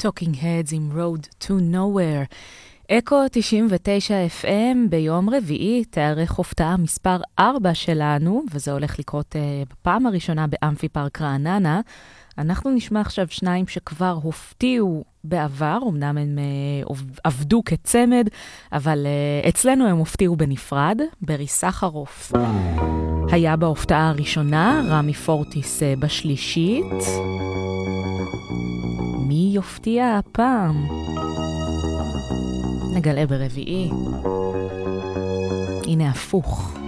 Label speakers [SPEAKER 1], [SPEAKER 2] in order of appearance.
[SPEAKER 1] Talking Heads עם Road to Nowhere. אקו 99 FM ביום רביעי תארך הופעה מספר 4 שלנו, וזה הולך לקרות בפעם הראשונה באמפי פארק רעננה. אנחנו נשמע עכשיו שניים שכבר הופתיעו בעבר, אמנם הם עבדו כצמד, אבל אצלנו הם הופתיעו בנפרד. ברי סחרוף היה בהופעה הראשונה, רמי פורטיס בשלישית. מי יופתיע הפעם? נגלה ברביעי. הנה הפוך.